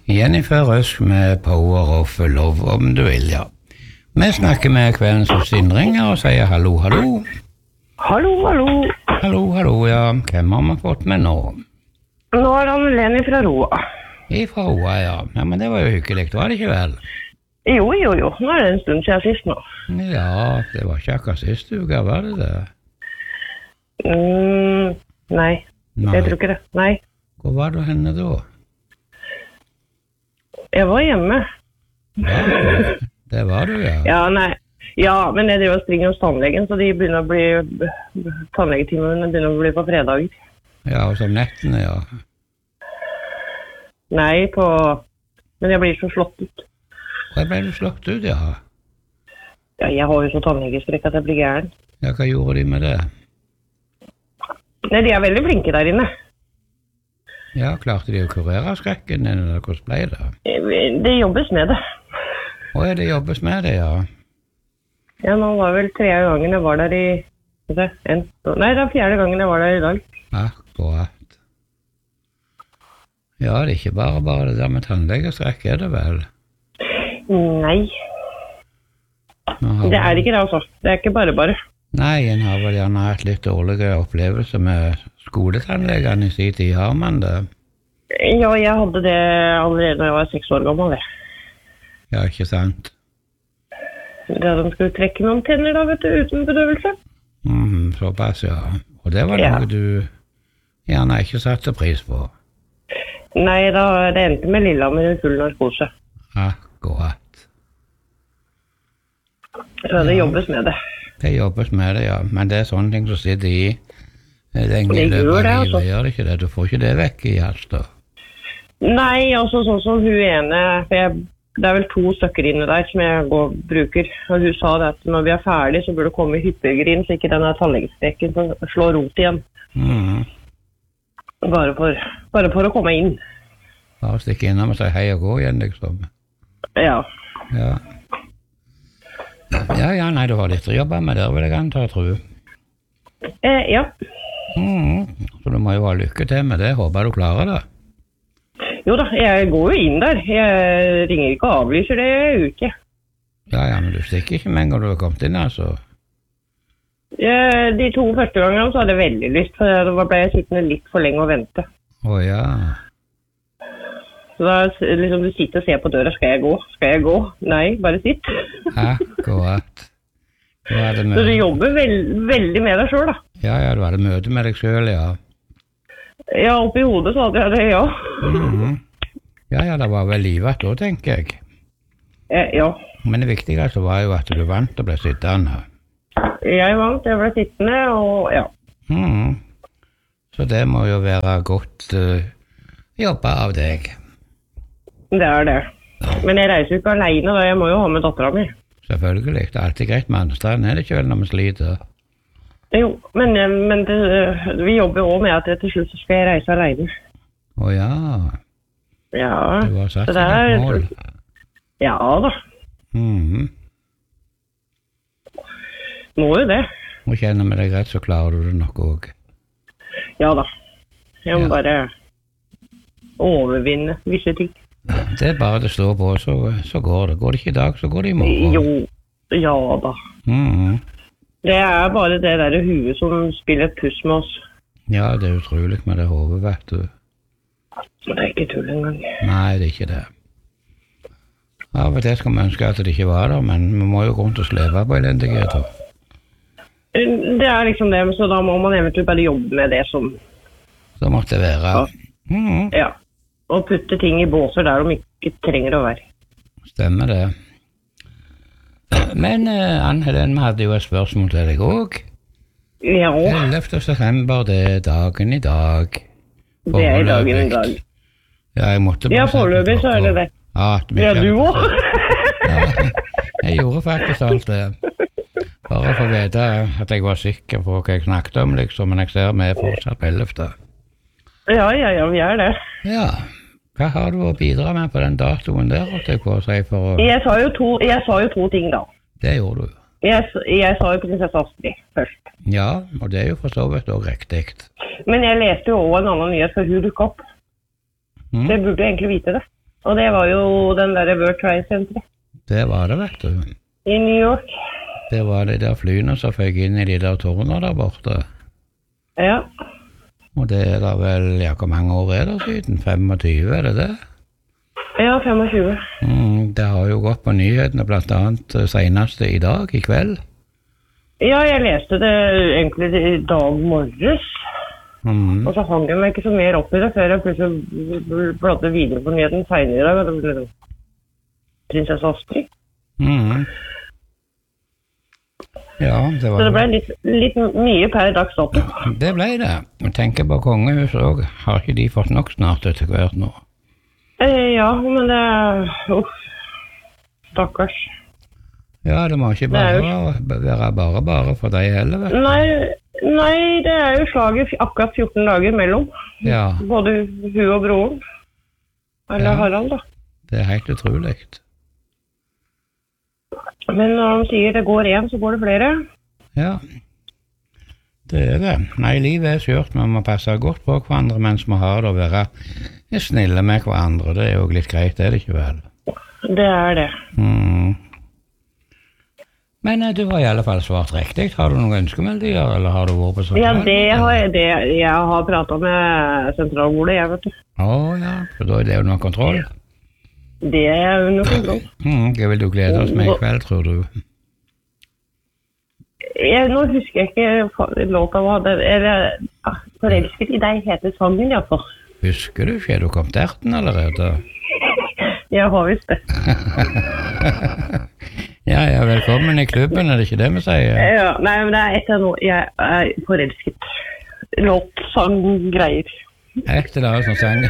Jennifer Røsk med Power of Love, om du vil, ja. Vi snakker med kveldens innringer og sier hallo, hallo. Hallo, hallo. Hallo, hallo, ja. Hvem har vi fått med nå? Nå han Leni fra Roa. Ifra Roa, ja. Ja, men det var jo hyggelig, var det ikke vel? Jo. Nå det en stund siden sist nå. Ja, det var ikke akkurat sist uke, var det det? Nei. Jeg tror ikke det. Nei. Hvor var du henne da? Jeg var hjemme. Ja, det var du, ja. Ja, nei. Ja, men jeg driver og springer hos tannlegen, så de begynner å bli... Tannlegetimene begynner å bli på fredager. Ja, og som nettene, ja. Nei, men jeg blir så slått ut. Hva ble du slått ut, ja? Ja, jeg har jo så tannlegeskrekk at jeg blir gæren. Ja, hva gjorde de med det? Nei, de er veldig flinke der inne. Ja, klarte de å kurere skrekken, eller hvordan ble det? Det jobbes med det. Å, det jobbes med det, ja. Ja, nå var vel 3. gangen jeg var der i... Nei, det er 4. gangen jeg var der i dag. Akkurat. Ja, det er ikke bare det der med tannlegeskrekk, er det vel? Nei. Det er ikke det, altså. Det er ikke bare. Nei, en har vel gjerne hatt litt dårlige opplevelser med skoletannlegene i sin tid, har man det? Ja, jeg hadde det allerede da jeg var 6 år gammel, det. Ja, ikke sant? Da de skulle trekke noen tenner da, vet du, uten bedøvelse. Såpass, ja. Og det var noe du gjerne ikke satte pris på? Nei, da det endte med Lillehammer i full narkose. Akkurat. Så det jobbes med det. Det jobbes med det, ja. Men det er sånne ting som sitter i lenge i løpet av livet, gjør det ikke det? Du får ikke det vekk i Halstad? Nei, altså sånn som hun ene, for det er vel 2 stykker inne der som jeg bruker. Og hun sa det at når vi er ferdig, så burde det komme hyppigere inn, så ikke denne tannlegeskrekken slår rot igjen. Bare for å komme inn. Bare stikke innom og si hei og gå igjen, liksom. Ja. Ja, nei, du har litt å jobbe med der, vil jeg anta, tror du. Ja. Så du må jo ha lykke til med det, håper du klarer det. Jo da, jeg går jo inn der. Jeg ringer ikke og avlyser det uke. Ja, men du stikker ikke med en gang du har kommet inn, altså. De 2 første gangene så hadde jeg veldig lyst, for da ble jeg sittende litt for lenge og vente. Ja. Så da liksom du sitter og ser på døra, skal jeg gå? Nei, bare sitt. Akkurat. Så du jobber veldig med deg selv da? Ja, du hadde møte med deg selv, ja. Ja, oppi hodet så hadde jeg det, ja. Ja, det var vel livet da, tenker jeg. Ja. Men det viktigste var jo at du vant og ble sittende. Jeg vant, jeg ble sittende, og ja. Så det må jo være godt jobba av deg. Det er det. Men jeg reiser jo ikke alene da, jeg må jo ha med datteren min. Selvfølgelig, det er alltid greit med anstrengen, er det ikke vel når vi sliter? Jo, men vi jobber jo også med at til slutt så skal jeg reise alene. Ja. Ja. Du har satt deg et mål. Ja da. Må jo det. Og kjenner med deg rett, så klarer du det nok også. Ja da. Jeg må bare overvinne visse ting. Det er bare det står på, så går det. Går det ikke i dag, så går det i morgen. Jo, ja da. Det er bare det der huet som spiller puss med oss. Ja, det er utrolig med det hodet, vet du. Det er ikke tull engang. Nei, det er ikke det. Av og til skal man ønske at det ikke var der, men vi må jo gå rundt og sleve på elendigheter. Det er liksom det, så da må man eventuelt bare jobbe med det som... Så måtte det være. Ja, og putte ting i båser der de ikke trenger å være. Stemmer det. Men Ann-Helen, vi hadde jo et spørsmål til deg også. Ja. 11. september, det er dagen i dag. Det er dagen i dag. Ja, jeg måtte bare... Ja, foreløpig så er det det. Ja, du også. Jeg gjorde faktisk alt det. Bare for å vite at jeg var sikker på hva jeg snakket om, liksom, men jeg ser vi er fortsatt på 11. Ja, vi er det. Ja. Hva har du å bidra med på den datoen der, holdt jeg på å si, for å... Jeg sa jo to ting da. Det gjorde du. Jeg sa jo prinsesse Astrid først. Ja, og det er jo for så vidt også riktig. Men jeg leste jo også en annen nyhet før hun dukket opp. Det burde jeg egentlig vite det. Og det var jo den der World Trade Center Det var det, vet du. I New York. Det var de der flyene som føk inn I de der tårnene der borte. Ja. Og det da vel, ja, hvor mange år det siden? 25, det det? Ja, 25. Det har jo gått på nyhetene, blant annet senest I dag, I kveld. Ja, jeg leste det egentlig I dag morges. Og så hang jeg meg ikke så mer opp I det, før jeg plutselig bladde videre på nyheten senere I dag, og det ble prinsesse Astrid. Ja, det var så det ble litt mye per dags dato. Det ble det. Jeg tenker på kongehuset også. Har ikke de fått nok snart etter hvert nå? Ja, men det uff, stakkars. Ja, det må ikke være bare for deg heller, vet du. Nei, det jo slaget akkurat 14 dager mellom. Ja. Både hun og broren. Eller Harald, da. Det helt utrolig. Men når de sier det går en, så går det flere. Ja, det det. Nei, livet skjørt, man må passe godt på hverandre mens man har det, og være snille med hverandre. Det jo litt greit, det ikke vel? Det det. Men du har I alle fall svart riktig. Har du noen ønskemeldier, eller har du vært på sentralen? Ja, jeg har pratet med sentralbordet, jeg vet du. Ja, så da det jo noe kontroll? Det jo noe kontroll. Det vil du glede oss med I kveld, tror du? Nå husker jeg ikke låta hva det forelsket I deg heter sangen, I hvert fall. Husker du ikke? Du kom derten allerede? Jeg har visst det. Ja, velkommen I klubben, det ikke det vi sier? Ja, nei, men det etter noe. Jeg forelsket. Låt, sang, greier. Ekte da, som sang.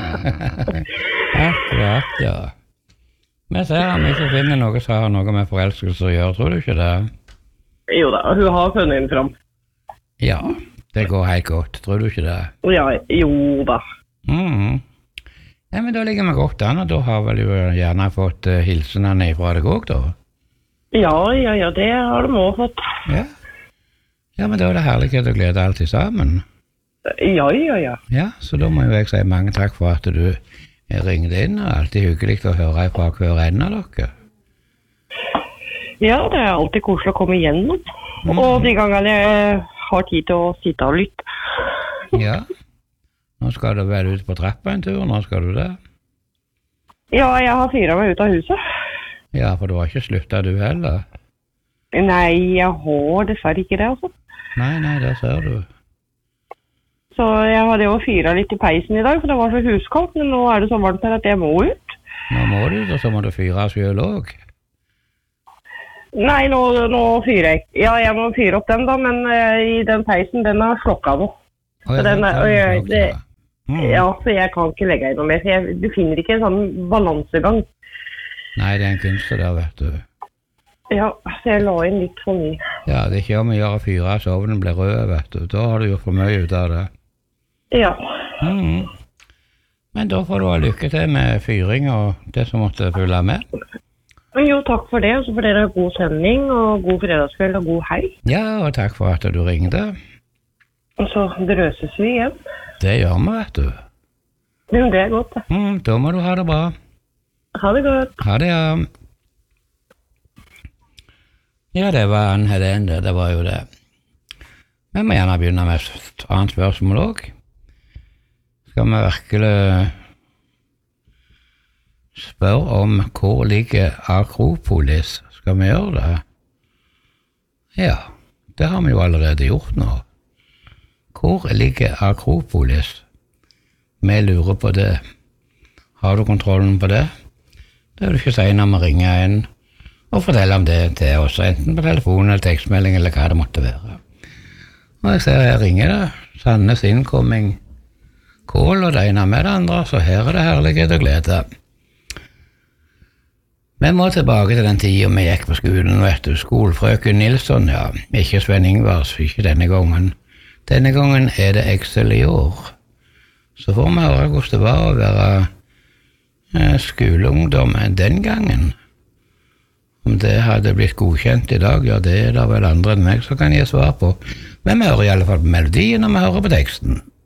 Akkurat, ja. Men ser han ikke finner noe som har noe med forelskelse å gjøre, tror du ikke det? Jo da, hun har funnet inn fram. Ja, det går helt godt, tror du ikke det? Ja, jo da. Ja, men da ligger vi godt an, og da har vel jo gjerne fått hilsenene fra deg også, da? Ja, det har de også fått. Ja, men da det herlighet og glede alltid sammen. Ja. Ja, så da må jo jeg si mange takk for at du ringte inn, og alltid hyggelig å høre fra hver en av dere. Ja, det alltid koselig å komme igjennom, og de gangene jeg har tid til å sitte og lytte. Ja, nå skal du vel ut på trappa en tur, nå skal du det? Ja, jeg har fyret meg ut av huset. Ja, for du har ikke sluttet du heller? Nei, jeg har dessverre ikke det, altså. Nei, det ser du. Så jeg hadde jo fyret litt I peisen I dag, for det var så huskaldt, men nå det så varmt her at jeg må ut. Nå må du, og så må du fyre selv også. Nei, nå fyrer jeg ikke. Ja, jeg må fyre opp den da, men I den peisen, den har slokket nå. Så ja, så jeg kan ikke legge I noe mer. Du finner ikke en sånn balansegang. Nei, det en kunst der, vet du. Ja, så jeg la inn litt for mye. Ja, det ikke om å gjøre fyre så ovnen blir rød, vet du. Da har du gjort for mye ut av det. Ja. Men da får du ha lykke til med fyring og det som måtte følge med. Jo, takk for det. Og så får dere god sending og god fredagskveld og god helg. Ja, og takk for at du ringte. Og så drøses vi igjen. Det gjør vi, vet du. Jo, det godt, det. Da må du ha det bra. Ha det godt. Ha det, ja. Ja, det var en Helene, det var jo det. Men vi må gjerne begynne med et annet spørsmål også. Skal vi virkelig spørre om hvor ligger Akropolis? Skal vi gjøre det? Ja, det har vi jo allerede gjort nå. Hvor ligger Akropolis? Vi lurer på det. Har du kontrollen på det? Det vil du ikke si når vi ringer inn og fortelle om det til oss, enten på telefon eller tekstmelding eller hva det måtte være. Og jeg ser her ringer det, Sandnes Incoming, Kål og det ene med det andre, så her det herlighet og glede. Vi må tilbake til den tiden vi gikk på skolen, vet du, skolfrøken Nilsson, ja, ikke Sven Ingvars, ikke denne gangen. Denne gangen det Excel I år. Så får vi høre hvordan det var å være skoleungdom den gangen. Om det hadde blitt godkjent I dag, ja, det da vel andre enn meg, så kan jeg svare på. Men vi hører I alle fall på melodien når vi hører på teksten.